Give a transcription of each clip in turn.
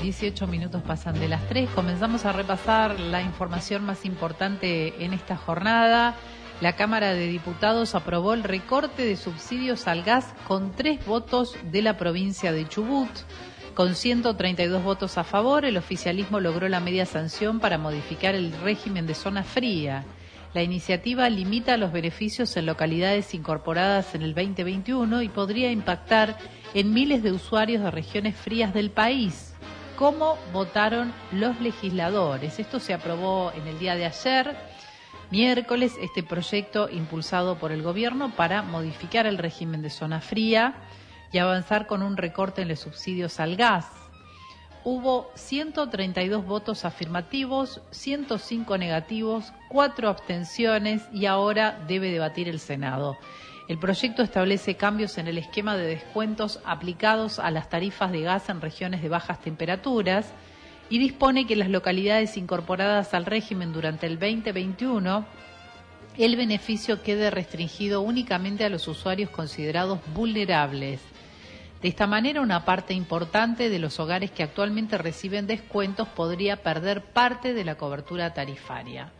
18 minutos pasan de las 3. Comenzamos a repasar la información más importante en esta jornada. La Cámara de Diputados aprobó el recorte de subsidios al gas con 3 votos de la provincia de Chubut. Con 132 votos a favor, el oficialismo logró la media sanción para modificar el régimen de zona fría. La iniciativa limita los beneficios en localidades incorporadas en el 2021 y podría impactar en miles de usuarios de regiones frías del país. ¿Cómo votaron los legisladores? Esto se aprobó en el día de ayer, miércoles, este proyecto impulsado por el gobierno para modificar el régimen de zona fría y avanzar con un recorte en los subsidios al gas. Hubo 132 votos afirmativos, 105 negativos, 4 abstenciones y ahora debe debatir el Senado. El proyecto establece cambios en el esquema de descuentos aplicados a las tarifas de gas en regiones de bajas temperaturas y dispone que en las localidades incorporadas al régimen durante el 2021 el beneficio quede restringido únicamente a los usuarios considerados vulnerables. De esta manera, una parte importante de los hogares que actualmente reciben descuentos podría perder parte de la cobertura tarifaria.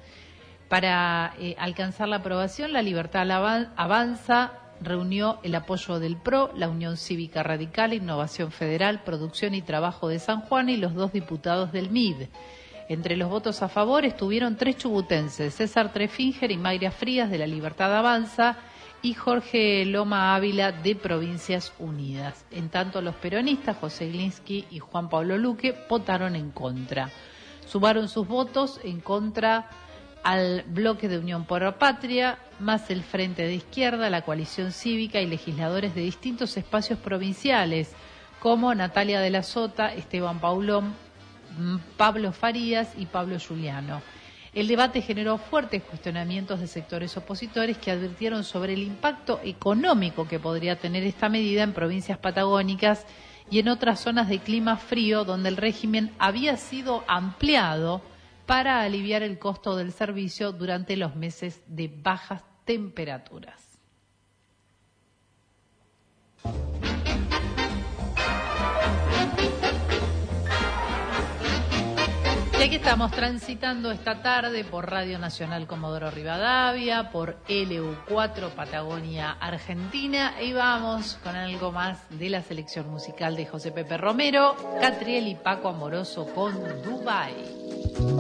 Para alcanzar la aprobación, La Libertad Avanza reunió el apoyo del PRO, la Unión Cívica Radical, Innovación Federal, Producción y Trabajo de San Juan y los 2 diputados del MID. Entre los votos a favor estuvieron 3 chubutenses, César Trefinger y Mayra Frías de La Libertad Avanza, y Jorge Loma Ávila de Provincias Unidas. En tanto, los peronistas, José Glinsky y Juan Pablo Luque, votaron en contra. Sumaron sus votos en contra al bloque de Unión por la Patria, más el Frente de Izquierda, la Coalición Cívica y legisladores de distintos espacios provinciales, como Natalia de la Sota, Esteban Paulón, Pablo Farías y Pablo Giuliano. El debate generó fuertes cuestionamientos de sectores opositores que advirtieron sobre el impacto económico que podría tener esta medida en provincias patagónicas y en otras zonas de clima frío donde el régimen había sido ampliado para aliviar el costo del servicio durante los meses de bajas temperaturas. Y aquí estamos transitando esta tarde por Radio Nacional Comodoro Rivadavia, por LU4 Patagonia Argentina, y vamos con algo más de la selección musical de José Pepe Romero, Catriel y Paco Amoroso con Dubai.